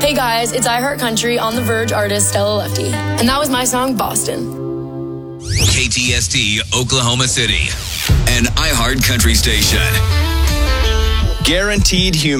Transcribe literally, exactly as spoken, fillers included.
Hey guys, it's iHeart Country on the Verge artist Stella Lefty. And that was my song, Boston. K T S T, Oklahoma City, an iHeart Country station. Guaranteed human.